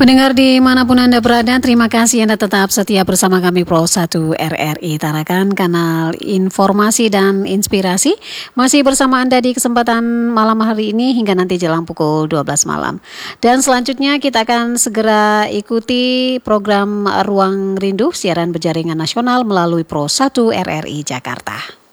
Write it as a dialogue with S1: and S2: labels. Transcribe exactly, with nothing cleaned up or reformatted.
S1: Pendengar dimanapun Anda berada, terima kasih Anda tetap setia bersama kami Pro satu R R I Tarakan, kanal informasi dan inspirasi. Masih bersama Anda di kesempatan malam hari ini hingga nanti jelang pukul dua belas malam. Dan selanjutnya kita akan segera ikuti program Ruang Rindu, siaran berjaringan nasional melalui Pro satu R R I Jakarta.